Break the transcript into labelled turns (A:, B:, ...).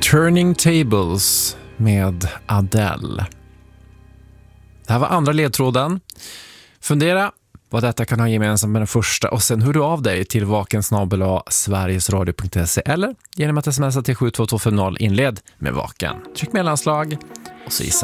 A: Turning Tables med Adele. Det här var andra ledtråden. Fundera vad detta kan ha gemensamt med den första och sen hör du av dig till vaken@sverigesradio.se eller genom att smsa till 72250 inled med vaken. Tryck mellanslag och så gissa